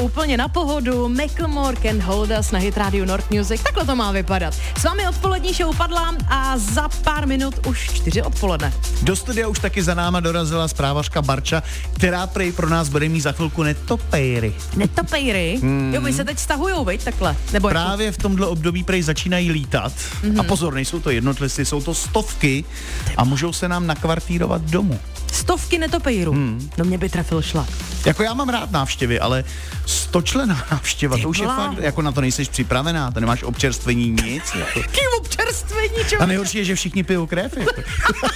úplně na pohodu. Macklemore Can't Hold Us na Hit Radio North Music. Takhle to má vypadat. S vámi odpolední show Padla a za pár minut už 4 odpoledne. Do studia už taky za náma dorazila zprávařka Barča, která prej pro nás bude mít za chvilku netopejry. Netopejry? Jo, my se teď stahujou, veď, takhle? Nebo právě jako v tomhle období prej začínají lítat. A pozor, nejsou to jednotlivci, jsou to stovky a můžou se nám nakvartírovat domů. Stovky netopejrů. No mě by trefil šlak. Jako já mám rád návštěvy, ale 100členná návštěva, to už je fakt, jako na to nejseš připravená, to nemáš občerstvení nic. Jako. Jaký občerstvení, čo? A nejhorší je, že všichni pijou krev. Jako.